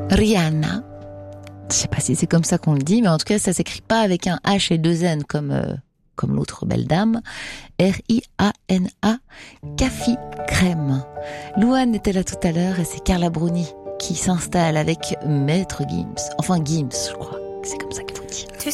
Rihanna. Je sais pas si c'est comme ça qu'on le dit, mais en tout cas, ça s'écrit pas avec un H et deux N comme l'autre belle dame. R-I-A-N-A, Café Crème. Louane était là tout à l'heure et c'est Carla Bruni qui s'installe avec Maître Gims. Enfin, Gims, je crois. C'est comme ça qu'il faut dire.